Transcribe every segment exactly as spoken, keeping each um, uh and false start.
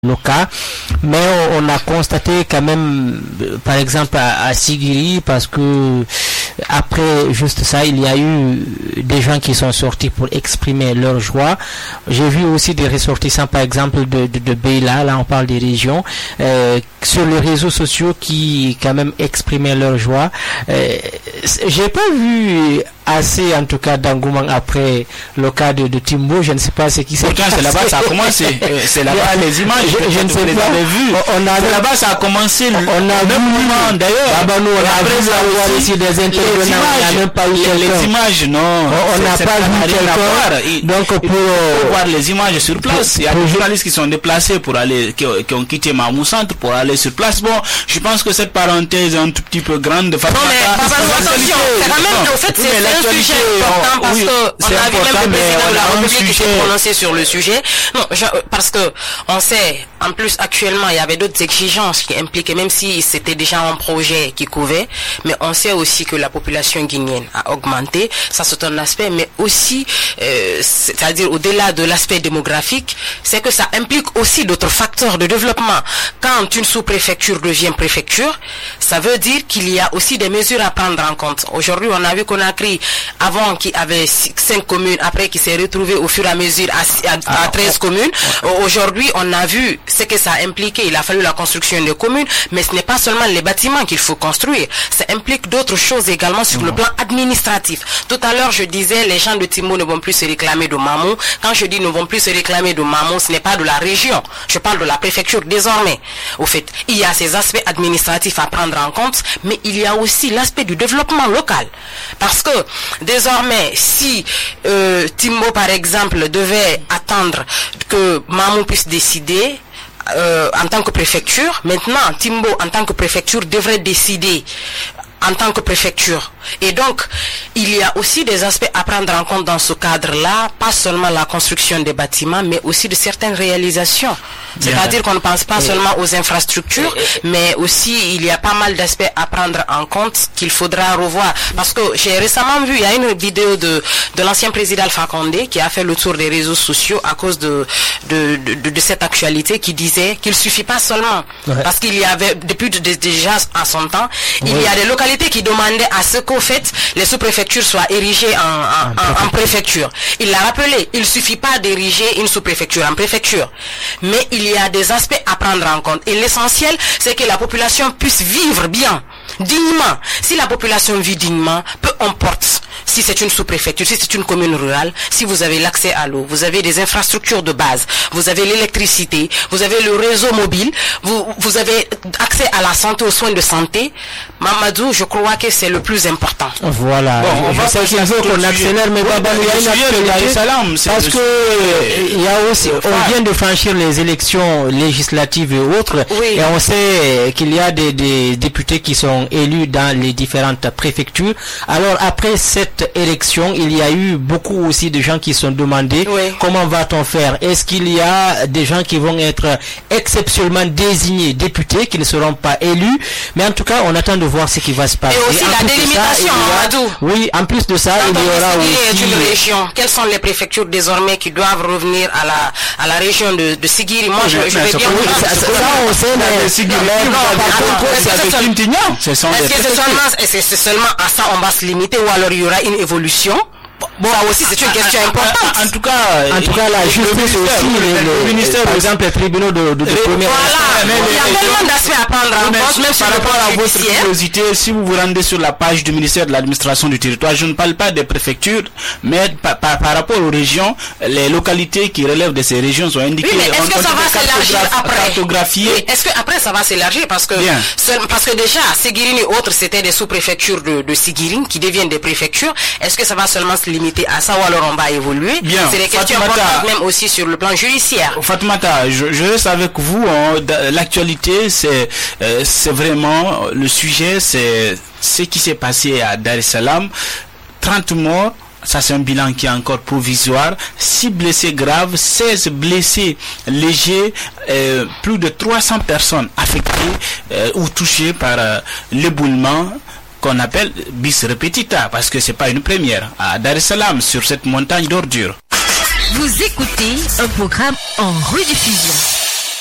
nos cas, mais on, on a constaté quand même, par exemple à, à Sigiri, parce que après juste ça, il y a eu des gens qui sont sortis pour exprimer leur joie. J'ai vu aussi des ressortissants, par exemple de, de, de Beila, là on parle des régions, euh, sur les réseaux sociaux qui quand même exprimaient leur joie. Euh, j'ai pas vu assez en tout cas d'engouement après le cas de, de Timbo. Je ne sais pas ce qui s'est passé. C'est là-bas ça a commencé. C'est là-bas les images. Je, je ne sais pas. Vu. On a là-bas ça a commencé. On a vu moment d'ailleurs. Là-bas nous on a vu avoir ici des intervenants. On n'a même pas eu les, les images non. On n'a pas vu quelqu'un. Donc pour, pour voir les images sur place, il y a des journalistes qui sont déplacés pour aller, qui, qui ont quitté Mamou Centre pour aller sur place. Bon, je pense que cette parenthèse est un tout petit peu grande. Non mais attention, c'est quand même, en fait c'est un sujet important parce oui, que on a vu même le président de la République qui s'est prononcé sur le sujet. Non, je, parce que on sait, en plus actuellement il y avait d'autres exigences qui impliquaient, même si c'était déjà un projet qui couvait, mais on sait aussi que la population guinéenne a augmenté. Ça c'est un aspect, mais aussi, euh, c'est-à-dire au-delà de l'aspect démographique, c'est que ça implique aussi d'autres facteurs de développement. Quand une sous-préfecture devient préfecture, ça veut dire qu'il y a aussi des mesures à prendre en compte. Aujourd'hui, on a vu Conakry, avant qui avait cinq communes, après qui s'est retrouvé au fur et à mesure à, à, à treize communes. Aujourd'hui, on a vu ce que ça a impliqué. Il a fallu la construction de communes, mais ce n'est pas seulement les bâtiments qu'il faut construire. Ça implique d'autres choses également sur le plan administratif. Tout à l'heure, je disais, les gens de Timbo ne vont plus se réclamer de Mamou. Quand je dis ne vont plus se réclamer de Mamou, ce n'est pas de la région. Je parle de la préfecture désormais. Au fait, il y a ces aspects administratifs à prendre en compte, mais il y a aussi l'aspect du développement local. Parce que désormais, si euh, Timbo, par exemple, devait attendre que Mamou puisse décider euh, en tant que préfecture, maintenant, Timbo, en tant que préfecture, devrait décider en tant que préfecture. Et donc, il y a aussi des aspects à prendre en compte dans ce cadre-là, pas seulement la construction des bâtiments, mais aussi de certaines réalisations. C'est-à-dire qu'on ne pense pas seulement aux infrastructures, mais aussi il y a pas mal d'aspects à prendre en compte qu'il faudra revoir. Parce que j'ai récemment vu, il y a une vidéo de, de l'ancien président Alpha Condé qui a fait le tour des réseaux sociaux à cause de, de, de, de, de cette actualité qui disait qu'il suffit pas seulement. Ouais. Parce qu'il y avait, depuis de, de, déjà à son temps, il ouais. y a des localités qui demandaient à ce qu'au fait, les sous-préfectures soient érigées en, en, en, en préfecture. Il l'a rappelé, il suffit pas d'ériger une sous-préfecture en préfecture. Mais il y a des aspects à prendre en compte. Et l'essentiel, c'est que la population puisse vivre bien, dignement. Si la population vit dignement, peu importe si c'est une sous-préfecture, si c'est une commune rurale, si vous avez l'accès à l'eau, vous avez des infrastructures de base, vous avez l'électricité, vous avez le réseau mobile, vous, vous avez accès à la santé, aux soins de santé. Mamadou, je crois que c'est le plus important. Voilà. Bon, on je va sais qu'il faut qu'on accélère, mais oui, il y a une actualité, parce que il y a aussi, on vient de franchir les élections législatives et autres, oui. et on sait qu'il y a des, des députés qui sont élus dans les différentes préfectures. Alors après cette élection, il y a eu beaucoup aussi de gens qui sont demandés oui. comment va-t-on faire? Est-ce qu'il y a des gens qui vont être exceptionnellement désignés députés, qui ne seront pas élus? Mais en tout cas, on attend de voir ce qui va se passer. Et aussi la délimitation, Amadou. Oui, en plus de ça, Quand il y aura aussi... est une région. Quelles sont les préfectures désormais qui doivent revenir à la à la région de, de Sigiri? Moi, je, je vais bien... Ça, ça, ça, on sait, mais Sigiri... Est-ce que c'est seulement, est-ce c'est seulement à ça on va se limiter ou alors il y aura une évolution? Bon, ça aussi c'est une question importante. En tout cas, en tout cas, la justice aussi, le, le ministère, par exemple, les tribunaux de, de, de première. Voilà, mais il y a tellement d'aspects à prendre en compte, même sur par le rapport à votre judiciaire. curiosité, si vous vous rendez sur la page du ministère de l'administration du territoire, je ne parle pas des préfectures, mais par, par, par rapport aux régions, les localités qui relèvent de ces régions sont indiquées. Oui, mais est-ce que ça va s'élargir après? Cartographiées. Est-ce que après ça va s'élargir parce que seul, parce que déjà Sigirini et autres c'était des sous-préfectures de, de Sigirini qui deviennent des préfectures. Est-ce que ça va seulement se limiter à ça ou alors on va évoluer? Bien. C'est des questions Fatoumata, importantes même aussi sur le plan judiciaire. Fatoumata, je, je reste avec vous. Hein, l'actualité, c'est euh, c'est vraiment le sujet, c'est ce qui s'est passé à Dar es Salaam. trente morts. Ça, c'est un bilan qui est encore provisoire. six blessés graves, seize blessés légers, euh, plus de trois cents personnes affectées euh, ou touchées par euh, l'éboulement qu'on appelle bis repetita, parce que c'est pas une première à Dar es Salaam, sur cette montagne d'ordures. Vous écoutez un programme en rediffusion.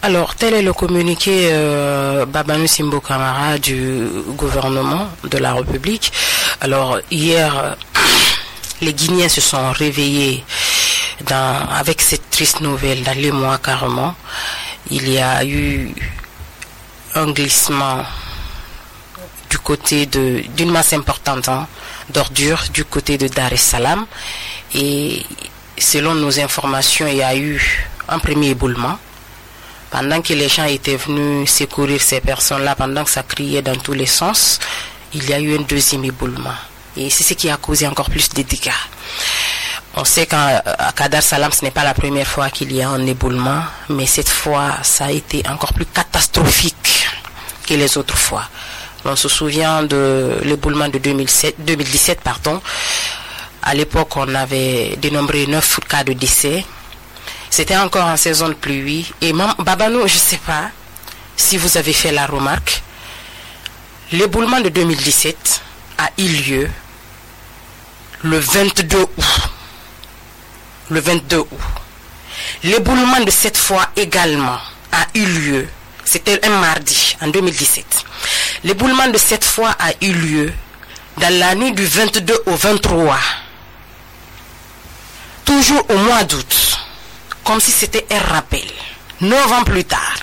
Alors, tel est le communiqué euh, Babanou Simbo Camara du gouvernement de la République. Alors, hier, euh, les Guinéens se sont réveillés dans, avec cette triste nouvelle dans les mois carrément. Il y a eu un glissement du côté de d'une masse importante hein, d'ordures du côté de Dar es Salaam. Et selon nos informations, il y a eu un premier éboulement. Pendant que les gens étaient venus secourir ces personnes-là, pendant que ça criait dans tous les sens, il y a eu un deuxième éboulement. Et c'est ce qui a causé encore plus de dégâts. On sait qu'à Dar es Salaam, ce n'est pas la première fois qu'il y a un éboulement, mais cette fois, ça a été encore plus catastrophique que les autres fois. On se souvient de l'éboulement de deux mille sept, deux mille dix-sept, pardon. À l'époque, on avait dénombré neuf cas de décès. C'était encore en saison de pluie. Et même Babanou, je ne sais pas si vous avez fait la remarque, l'éboulement de deux mille dix-sept a eu lieu le vingt-deux août. Le vingt-deux août. L'éboulement de cette fois également a eu lieu, c'était un mardi en deux mille dix-sept. L'éboulement de cette fois a eu lieu dans la nuit du vingt-deux au vingt-trois. Toujours au mois d'août. Comme si c'était un rappel. Neuf ans plus tard.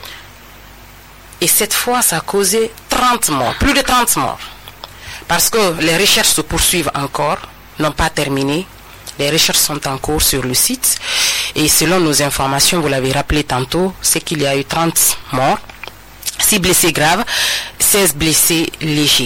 Et cette fois, ça a causé trente morts. Plus de trente morts. Parce que les recherches se poursuivent encore. N'ont pas terminé. Les recherches sont en cours sur le site. Et selon nos informations, vous l'avez rappelé tantôt, c'est qu'il y a eu trente morts. six blessés graves. seize blessés légers.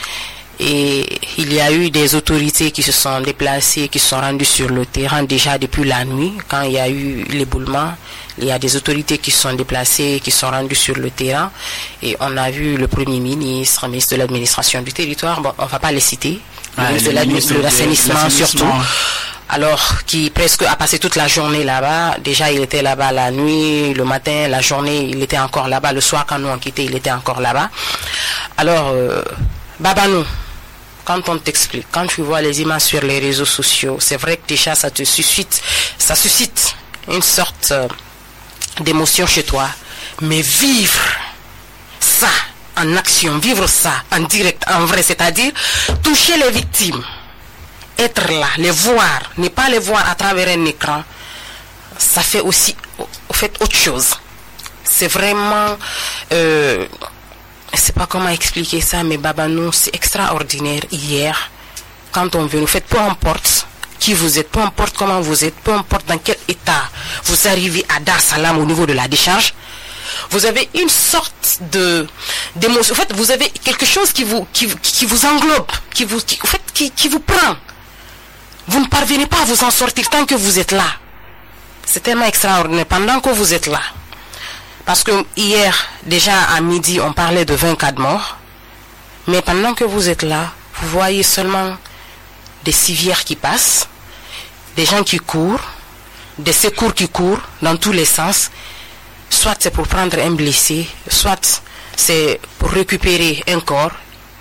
Et il y a eu des autorités qui se sont déplacées, qui se sont rendues sur le terrain déjà depuis la nuit. Quand il y a eu l'éboulement, il y a des autorités qui se sont déplacées, qui se sont rendues sur le terrain. Et on a vu le Premier ministre, le ministre de l'administration du territoire, bon, on ne va pas les citer, le ah, ministre de, de l'assainissement surtout. Alors, qui presque a passé toute la journée là-bas. Déjà, il était là-bas la nuit, le matin, la journée, il était encore là-bas. Le soir, quand nous on quitté, il était encore là-bas. Alors, euh, Babanou, quand on t'explique, quand tu vois les images sur les réseaux sociaux, c'est vrai que déjà ça te suscite, ça suscite une sorte euh, d'émotion chez toi. Mais vivre ça en action, vivre ça en direct, en vrai, c'est-à-dire toucher les victimes, être là, les voir, ne pas les voir à travers un écran, ça fait aussi, au fait, autre chose. C'est vraiment... Euh, je ne sais pas comment expliquer ça, mais Babanou, c'est extraordinaire. Hier, quand on veut, nous faites, peu importe qui vous êtes, peu importe comment vous êtes, peu importe dans quel état vous arrivez à Dar es Salaam au niveau de la décharge, vous avez une sorte de d'émotion. En fait, vous avez quelque chose qui vous qui, qui vous englobe, qui vous qui, en fait, qui, qui vous prend. Vous ne parvenez pas à vous en sortir tant que vous êtes là. C'est tellement extraordinaire pendant que vous êtes là. Parce que hier, déjà à midi, on parlait de vingt cas de morts. Mais pendant que vous êtes là, vous voyez seulement des civières qui passent, des gens qui courent, des secours qui courent dans tous les sens. Soit c'est pour prendre un blessé, soit c'est pour récupérer un corps.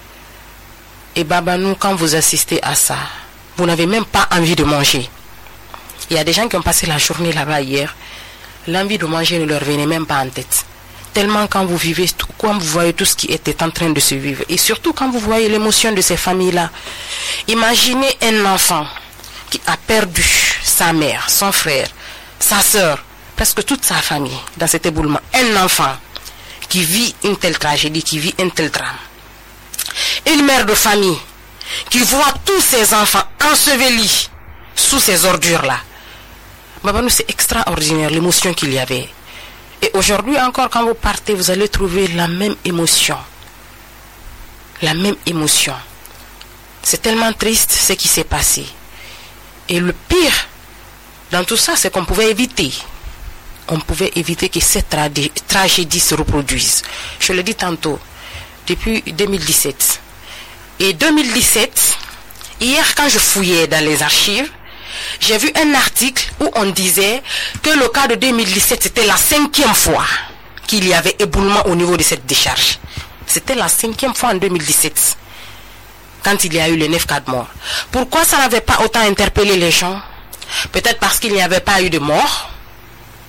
Et Babanou, quand vous assistez à ça, vous n'avez même pas envie de manger. Il y a des gens qui ont passé la journée là-bas hier. L'envie de manger ne leur venait même pas en tête. Tellement quand vous vivez, quand vous voyez tout ce qui était en train de se vivre. Et surtout quand vous voyez l'émotion de ces familles-là. Imaginez un enfant qui a perdu sa mère, son frère, sa soeur, presque toute sa famille dans cet éboulement. Un enfant qui vit une telle tragédie, qui vit un tel drame. Une mère de famille qui voit tous ses enfants ensevelis sous ces ordures-là. Babanou, c'est extraordinaire l'émotion qu'il y avait. Et aujourd'hui encore, quand vous partez, vous allez trouver la même émotion. La même émotion. C'est tellement triste ce qui s'est passé. Et le pire dans tout ça, c'est qu'on pouvait éviter. On pouvait éviter que cette tra- tragédie se reproduise. Je le dis tantôt, depuis deux mille dix-sept. Et deux mille dix-sept, hier quand je fouillais dans les archives, j'ai vu un article où on disait que le cas de deux mille dix-sept, c'était la cinquième fois qu'il y avait éboulement au niveau de cette décharge. C'était la cinquième fois en deux mille dix-sept, quand il y a eu les neuf cas de mort. Pourquoi ça n'avait pas autant interpellé les gens? Peut-être parce qu'il n'y avait pas eu de mort.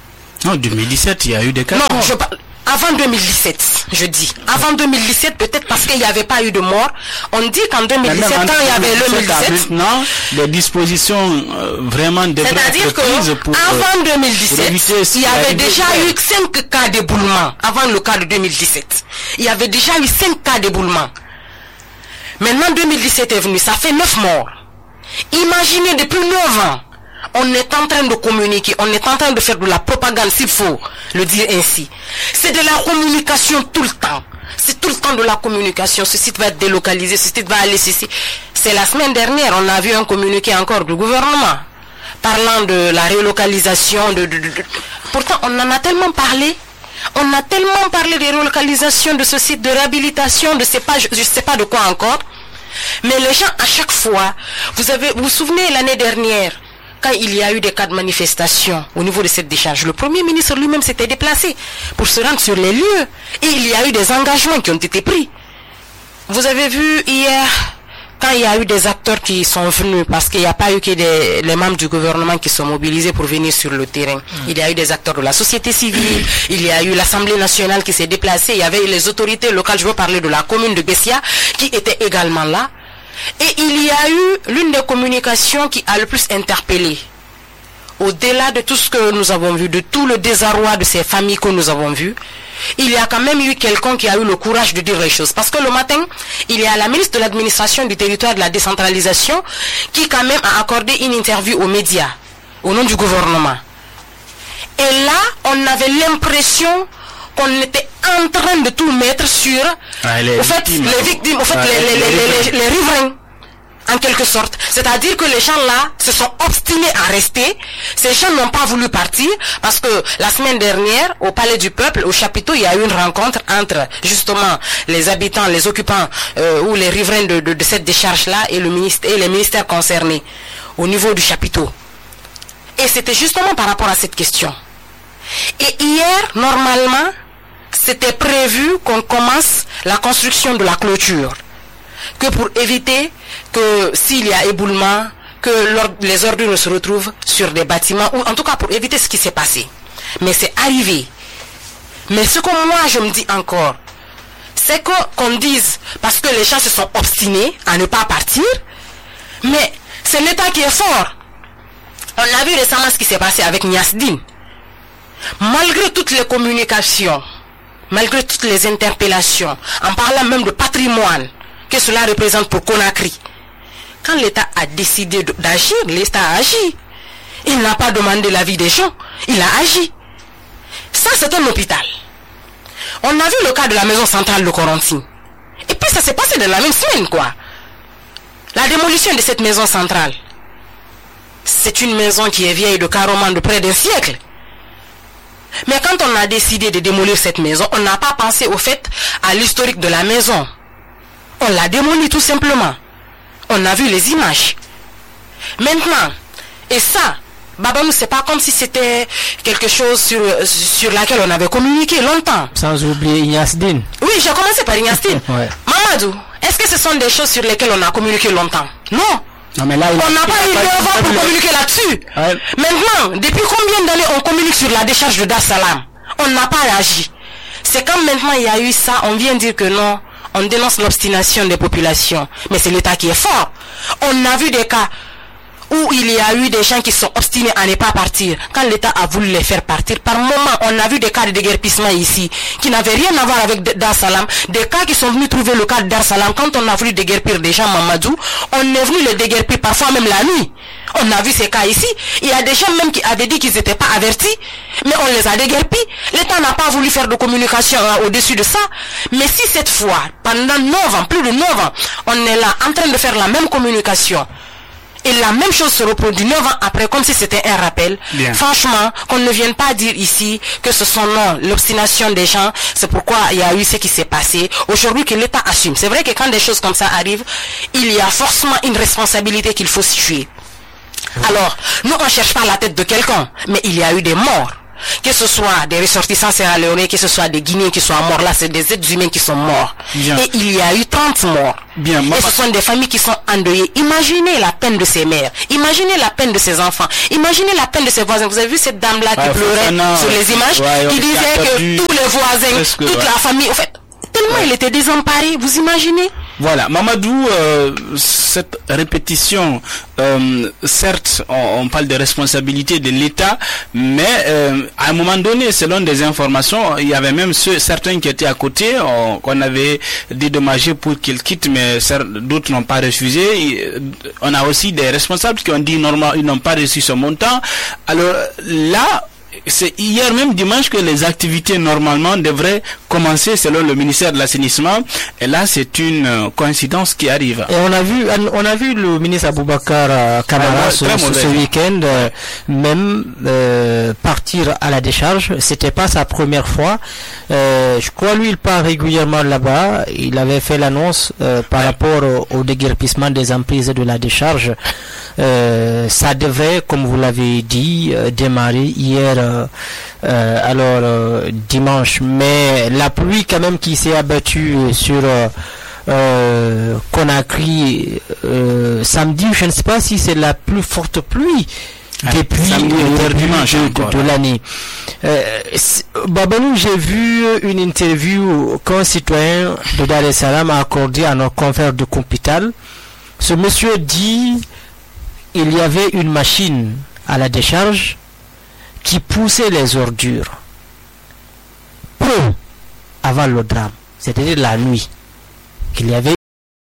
Non, deux mille dix-sept, il y a eu des cas. Non, je parle... Avant deux mille dix-sept, je dis. Avant deux mille dix-sept, peut-être parce qu'il n'y avait pas eu de mort. On dit qu'en deux mille dix-sept, quand il y avait le deux mille dix-sept... Non, les dispositions euh, vraiment devraient être prises pour... avant deux mille dix-sept, il y avait déjà eu cinq cas d'éboulement. Avant le cas de deux mille dix-sept. Il y avait déjà eu cinq cas d'éboulement. Maintenant, deux mille dix-sept est venu. Ça fait neuf morts. Imaginez, depuis neuf ans, on est en train de communiquer, on est en train de faire de la propagande, s'il faut le dire ainsi. C'est de la communication tout le temps. C'est tout le temps de la communication. Ce site va être délocalisé, ce site va aller ici. C'est la semaine dernière, on a vu un communiqué encore du gouvernement parlant de la relocalisation. De, de, de, de. Pourtant, on en a tellement parlé. On a tellement parlé de relocalisation de ce site, de réhabilitation, de sais pas, je ne sais pas de quoi encore. Mais les gens, à chaque fois, vous avez, vous vous souvenez l'année dernière, quand il y a eu des cas de manifestation au niveau de cette décharge, le Premier ministre lui-même s'était déplacé pour se rendre sur les lieux. Et il y a eu des engagements qui ont été pris. Vous avez vu hier, quand il y a eu des acteurs qui sont venus, parce qu'il n'y a pas eu que des, les membres du gouvernement qui sont mobilisés pour venir sur le terrain. Mmh. Il y a eu des acteurs de la société civile, il y a eu l'Assemblée nationale qui s'est déplacée, il y avait les autorités locales, je veux parler de la commune de Bessia, qui étaient également là. Et il y a eu l'une des communications qui a le plus interpellé. Au-delà de tout ce que nous avons vu, de tout le désarroi de ces familles que nous avons vues, il y a quand même eu quelqu'un qui a eu le courage de dire les choses. Parce que le matin, il y a la ministre de l'administration du territoire de la décentralisation qui quand même a accordé une interview aux médias, au nom du gouvernement. Et là, on avait l'impression qu'on était en train de tout mettre sur ah, les, au fait, victimes, les victimes, au fait, ah, les, les, les, les, les, les riverains, en quelque sorte. C'est-à-dire que les gens là se sont obstinés à rester. Ces gens n'ont pas voulu partir parce que la semaine dernière, au Palais du Peuple, au chapiteau, il y a eu une rencontre entre justement les habitants, les occupants euh, ou les riverains de, de, de cette décharge-là et, le ministère, et les ministères concernés au niveau du chapiteau. Et c'était justement par rapport à cette question. Et hier, normalement, c'était prévu qu'on commence la construction de la clôture. Que pour éviter que s'il y a éboulement, que les ordures ne se retrouvent sur des bâtiments, ou en tout cas pour éviter ce qui s'est passé. Mais c'est arrivé. Mais ce que moi je me dis encore, c'est que qu'on dise, parce que les gens se sont obstinés à ne pas partir, mais c'est l'État qui est fort. On a vu récemment ce qui s'est passé avec Niasdine. Malgré toutes les communications, malgré toutes les interpellations, en parlant même de patrimoine que cela représente pour Conakry, quand l'État a décidé d'agir, l'État a agi. Il n'a pas demandé l'avis des gens, il a agi. Ça, c'est un hôpital. On a vu le cas de la maison centrale de Corentin. Et puis ça s'est passé dans la même semaine, quoi. La démolition de cette maison centrale, c'est une maison qui est vieille de carrément de près d'un siècle. Mais quand on a décidé de démolir cette maison, on n'a pas pensé au fait à l'historique de la maison. On l'a démolie tout simplement. On a vu les images. Maintenant, et ça, Babamou, c'est pas comme si c'était quelque chose sur, sur laquelle on avait communiqué longtemps. Sans oublier Ignasdine. Oui, j'ai commencé par Ignasdine. Ouais. Mamadou, est-ce que ce sont des choses sur lesquelles on a communiqué longtemps? Non. Non, mais là, on n'a pas eu neuf ans pour communiquer là-dessus. Ouais. Maintenant, depuis combien d'années on communique sur la décharge de Dar Salam? On n'a pas agi. C'est quand maintenant il y a eu ça, on vient dire que non, on dénonce l'obstination des populations. Mais c'est l'État qui est fort. On a vu des cas où il y a eu des gens qui sont obstinés à ne pas partir. Quand l'État a voulu les faire partir, par moment, on a vu des cas de déguerpissement ici, qui n'avaient rien à voir avec Dar Salam. Des cas qui sont venus trouver le cas de Dar Salam. Quand on a voulu déguerpir des gens, Mamadou, on est venu les déguerpir parfois même la nuit. On a vu ces cas ici. Il y a des gens même qui avaient dit qu'ils n'étaient pas avertis, mais on les a déguerpis. L'État n'a pas voulu faire de communication hein, au-dessus de ça. Mais si cette fois, pendant neuf ans, plus de neuf ans, on est là en train de faire la même communication, et la même chose se reproduit neuf ans après, comme si c'était un rappel. Bien. Franchement, qu'on ne vienne pas dire ici que ce sont non, l'obstination des gens, c'est pourquoi il y a eu ce qui s'est passé. Aujourd'hui, que l'État assume. C'est vrai que quand des choses comme ça arrivent, il y a forcément une responsabilité qu'il faut situer. Oui. Alors, nous, on ne cherche pas la tête de quelqu'un, mais il y a eu des morts. que ce soit des ressortissants sierra-léonais, que ce soit des Guinéens qui soient morts, là c'est des êtres humains qui sont morts. Bien. Et il y a eu trente morts. Bien, et ce sont des familles qui sont endeuillées. Imaginez la peine de ces mères, imaginez la peine de ces enfants, imaginez la peine de ces voisins. Vous avez vu cette dame-là qui ouais, pleurait non, sur les images, ouais, qui disait que tous les voisins, presque, toute ouais. la famille, en fait, tellement ouais. il était désemparé, vous imaginez? Voilà, Mamadou, euh, cette répétition, euh, certes, on, on parle de responsabilité de l'État, mais euh, à un moment donné, selon des informations, il y avait même ceux, certains qui étaient à côté, on, qu'on avait dédommagé pour qu'ils quittent, mais d'autres n'ont pas refusé. Et, on a aussi des responsables qui ont dit normalement ils n'ont pas reçu ce montant. Alors là, c'est hier même dimanche que les activités normalement devraient commencer selon le ministère de l'assainissement, et là c'est une coïncidence qui arrive. Et on a vu, on a vu le ministre Aboubacar Camara ah, ce, ce week-end euh, même euh, partir à la décharge. C'était pas sa première fois. Euh, je crois lui il part régulièrement là-bas. Il avait fait l'annonce euh, par ouais. rapport au, au déguerpissement des emprises de la décharge. Euh, ça devait, comme vous l'avez dit, euh, démarrer hier, euh, euh, alors euh, dimanche. Mais la pluie quand même qui s'est abattue sur euh, euh, Conakry euh, samedi, je ne sais pas si c'est la plus forte pluie ah, depuis le début de, de, de l'année. Euh, Babalou, j'ai vu une interview qu'un citoyen de Dar es Salaam a accordée à nos confrères de Compital. Ce monsieur dit il y avait une machine à la décharge qui poussait les ordures peu avant le drame, c'est-à-dire la nuit, qu'il y avait